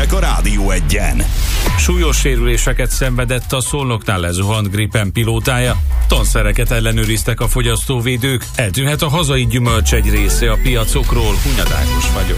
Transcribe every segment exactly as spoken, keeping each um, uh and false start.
hírek a Rádió Egyen. Súlyos sérüléseket szenvedett a Szolnoknál lezuhant Gripen pilótája. Tanszereket ellenőriztek a fogyasztóvédők. Eltűnhet a hazai gyümölcs egy része a piacokról. Hunyad Ákos vagyok.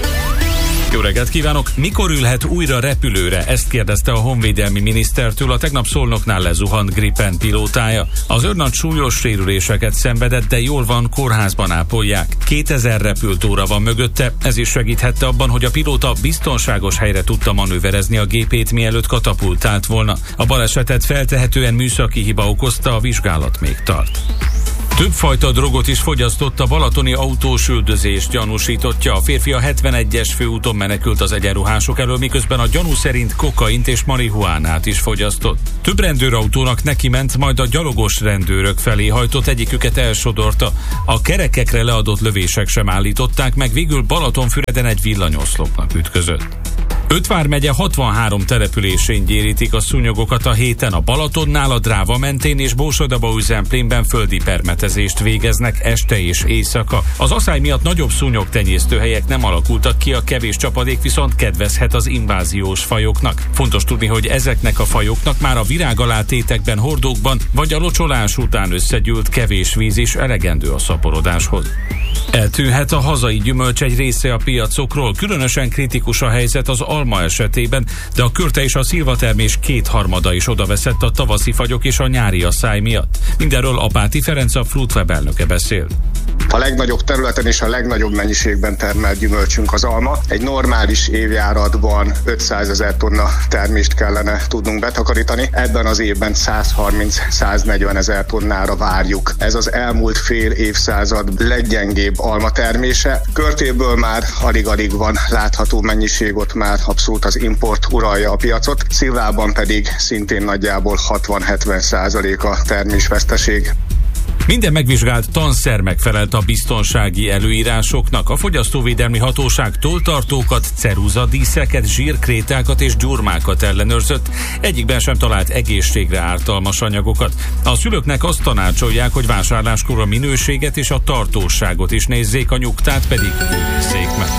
Jó reggelt kívánok! Mikor ülhet újra repülőre? Ezt kérdezte a honvédelmi minisztertől a tegnap Szolnoknál lezuhant Gripen pilótája. Az őrnagy súlyos sérüléseket szenvedett, de jól van, kórházban ápolják. kétezer repültóra van mögötte, ez is segíthette abban, hogy a pilóta biztonságos helyre tudta manőverezni a gépét, mielőtt katapultált volna. A balesetet feltehetően műszaki hiba okozta, a vizsgálat még tart. Többfajta drogot is fogyasztott a balatoni autós üldözést gyanúsítottja. A férfi a hetvenegyes főúton menekült az egyenruhások elől, miközben a gyanú szerint kokaint és marihuánát is fogyasztott. Több rendőrautónak neki ment, majd a gyalogos rendőrök felé hajtott, egyiküket elsodorta. A kerekekre leadott lövések sem állították meg, végül Balatonfüreden egy villanyoszlopnak ütközött. Öt vármegye hatvanhárom településén gyérítik a szúnyogokat a héten. A Balatonnál, a Dráva mentén és Borsodabaúj-Zemplénben földi permetezést végeznek este és éjszaka. Az aszály miatt nagyobb szúnyog tenyésztőhelyek nem alakultak ki, a kevés csapadék viszont kedvezhet az inváziós fajoknak. Fontos tudni, hogy ezeknek a fajoknak már a virágalátétekben, hordókban vagy a locsolás után összegyűlt kevés víz is elegendő a szaporodáshoz. Eltűnhet a hazai gyümölcs egy része a piacokról, különösen kritikus a helyzet az alma esetében, de a körte és a szilvatermés kétharmada is odaveszett a tavaszi fagyok és a nyári asszály miatt. Mindenről Apáti Ferenc, a Fruitweb elnöke beszél. A legnagyobb területen és a legnagyobb mennyiségben termelt gyümölcsünk az alma. Egy normális évjáratban ötszázezer tonna termést kellene tudnunk betakarítani. Ebben az évben százharminc-száznegyven ezer tonnára várjuk. Ez az elmúlt fél évszázad leggyengébb alma termése. Körtéből már alig-alig van látható mennyiség, ott már abszolút az import uralja a piacot. Szilvában pedig szintén nagyjából hatvan-hetven százalék a termésveszteség. Minden megvizsgált tanszer megfelelt a biztonsági előírásoknak. A fogyasztóvédelmi hatóság tolltartókat, ceruzadíszeket, zsírkrétákat és gyurmákat ellenőrzött. Egyikben sem talált egészségre ártalmas anyagokat. A szülőknek azt tanácsolják, hogy vásárláskor a minőséget és a tartóságot is nézzék, a nyugtát pedig őrizzék meg.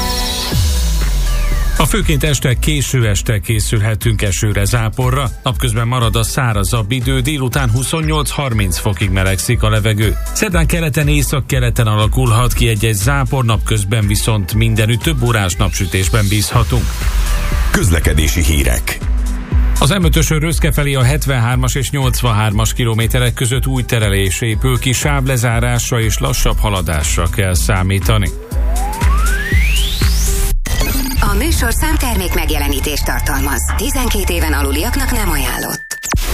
A főként este, késő este készülhetünk esőre, záporra. Napközben marad a szárazabb idő, délután huszonnyolc-harminc fokig melegszik a levegő. Szerdán keleten, északkeleten alakulhat ki egy-egy zápor, napközben viszont mindenütt több órás napsütésben bízhatunk. Közlekedési hírek. Az em ötösön Röszke felé a hetvenhármas és nyolcvanhármas kilométerek között új terelés épül ki, sávlezárásra és lassabb haladásra kell számítani. A műsorszám termék megjelenítést tartalmaz. tizenkét éven aluliaknak nem ajánlott.